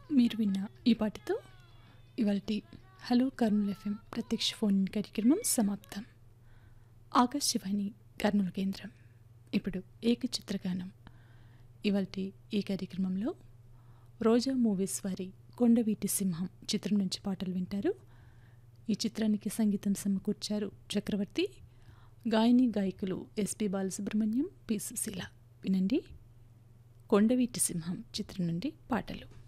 మీరు విన్న ఈ పాటతో ఇవాల్టి హలో కర్నూలు ఎఫ్ఎం ప్రత్యక్ష ఫోన్ కార్యక్రమం సమాప్తం. ఆకాశవాణి కర్నూలు కేంద్రం. ఇప్పుడు ఏకచిత్రగానం. ఇవాల్టి ఈ కార్యక్రమంలో రోజా మూవీస్ వారి కొండవీటి సింహం చిత్రం నుంచి పాటలు వింటారు. ఈ చిత్రానికి సంగీతం సమకూర్చారు చక్రవర్తి. గాయని గాయకులు ఎస్పి బాలసుబ్రహ్మణ్యం, పి సుశీల. వినండి, కొండవీటి సింహం చిత్రం నుండి పాటలు.